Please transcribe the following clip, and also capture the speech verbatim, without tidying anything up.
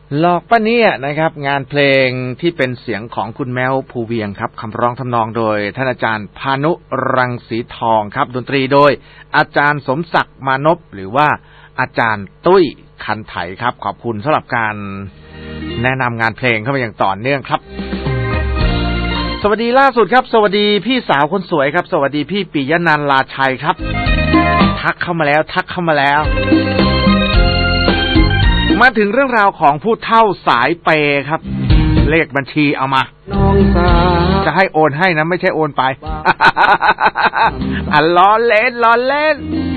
หลอกปะเนี่ยนะครับงานเพลงที่เป็นเสียงของคุณแมวภูเวียงครับคำร้องทำนองโดยท่านอาจารย์พานุรังสีทองครับดนตรีโดยอาจารย์สมศักดิ์มานพหรือว่าอาจารย์ตุ้ยคันไถครับขอบคุณสำหรับการแนะนำงานเพลงเข้ามาอย่างต่อเนื่องครับสวัสดีล่าสุดครับสวัสดีพี่สาวคนสวยครับสวัสดีพี่ปิยนันท์ลาชัยครับทักเข้ามาแล้วทักเข้ามาแล้วมาถึงเรื่องราวของผู้เฒ่าสายเปย์ครับเลขบัญชีเอามาจะให้โอนให้นะไม่ใช่โอนไปอ่ะล้อเล่นล้อเล่น